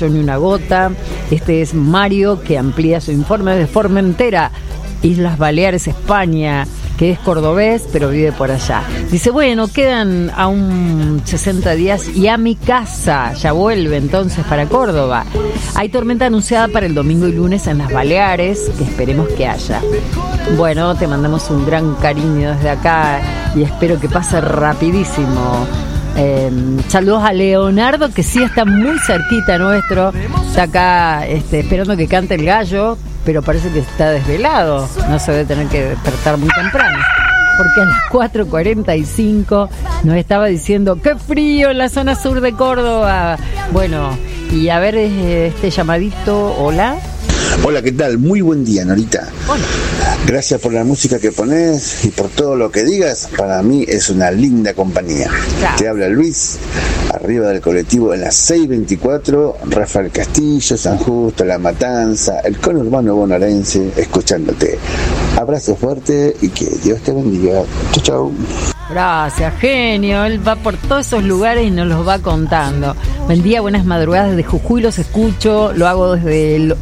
borracho ni una gota. Este es Mario, que amplía su informe de Formentera, Islas Baleares, España, que es cordobés, pero vive por allá. Dice, bueno, quedan aún 60 días y a mi casa. Ya vuelve entonces para Córdoba. Hay tormenta anunciada para el domingo y lunes en las Baleares, que esperemos que haya. Bueno, te mandamos un gran cariño desde acá y espero que pase rapidísimo. Saludos a Leonardo, que sí está muy cerquita nuestro. Está acá esperando que cante el gallo, pero parece que está desvelado. No se debe tener que despertar muy temprano, porque a las 4:45 nos estaba diciendo ¡qué frío en la zona sur de Córdoba! Bueno, y a ver este llamadito. Hola. Hola, ¿qué tal? Muy buen día, Norita. Hola. Gracias por la música que pones y por todo lo que digas. Para mí es una linda compañía. Claro. Te habla Luis, arriba del colectivo en la 624, Rafael Castillo, San Justo, La Matanza, el conurbano bonaerense, escuchándote. Abrazo fuerte y que Dios te bendiga. Chau, chau. Gracias, genio. Él va por todos esos lugares y nos los va contando. Buen día, buenas madrugadas desde Jujuy, los escucho. Lo hago desde el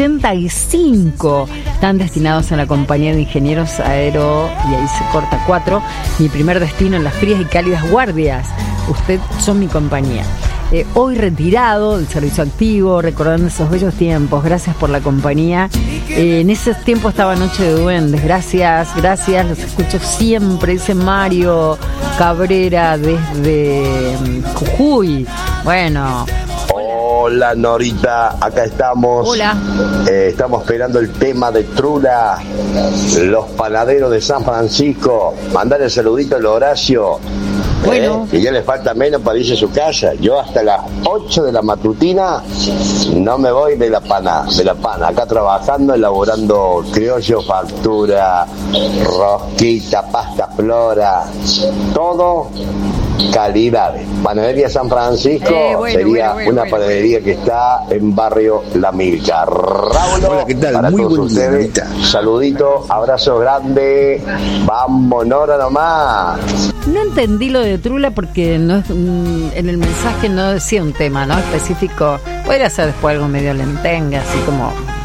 85. Están destinados a la compañía de ingenieros aero, y ahí se corta 4. Mi primer destino en las frías y cálidas guardias. Usted son mi compañía. Hoy retirado del servicio activo, recordando esos bellos tiempos. Gracias por la compañía. En esos tiempos estaba Noche de Duendes. Gracias, los escucho siempre. Dice Mario Cabrera desde Jujuy. Bueno. Hola Norita, acá estamos. Hola. Estamos esperando el tema de Trula, los panaderos de San Francisco. Mandale el saludito al Horacio. Bueno. Que ya le falta menos para irse a su casa. Yo hasta las 8 de la matutina no me voy de la pana. Acá trabajando, elaborando criollo, factura, rosquita, pasta flora, todo calidades. Panadería San Francisco sería una panadería que está en barrio La Milka. Raúl, hola, ¿qué tal? Para muy todos buen ustedes, día. Saludito, abrazo grande. Vamos, Nora nomás. No entendí lo de Trula porque no, en el mensaje no decía un tema, ¿no? Específico. Podría ser después algo medio lentenga, así como